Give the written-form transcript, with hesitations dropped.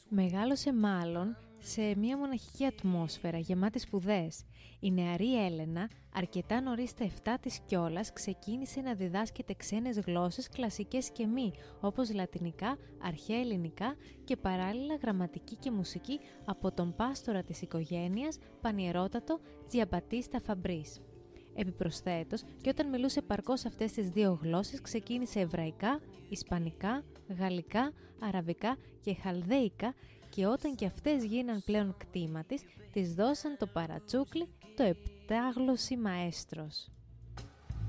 Μεγάλωσε μάλλον σε μια μοναχική ατμόσφαιρα γεμάτη σπουδές. Η νεαρή Έλενα, αρκετά νωρίς στα 7 της κιόλας, ξεκίνησε να διδάσκεται ξένες γλώσσες κλασικές και μη, όπως λατινικά, αρχαία ελληνικά και παράλληλα γραμματική και μουσική από τον πάστορα της οικογένειας, πανιερότατο Τζιαμπατίστα Φαμπρίς. Επιπροσθέτως, και όταν μιλούσε παρκώς αυτές τις δύο γλώσσες, ξεκίνησε εβραϊκά, ισπανικά, γαλλικά, αραβικά και χαλδαίικα, και όταν και αυτές γίναν πλέον κτήμα της δώσαν το παρατσούκλι, το επτάγλωσσι μαέστρος.